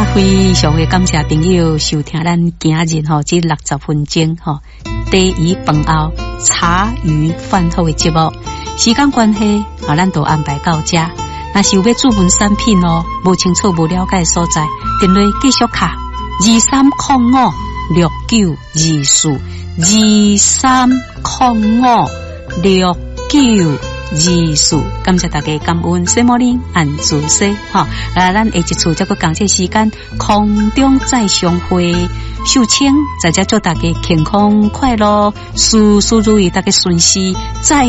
非常的感谢朋友收听咱今日这60分钟第一饭后茶余饭后的节目。时间关系咱就安排到这。若是有要注文产品无清楚无了解的所在，电话继续卡23056924，23056924。感谢大家，感恩西摩林按自西咱下一次再个讲这时间空中再相会。秀清在这祝大家健康快乐，事事如意，大家顺心再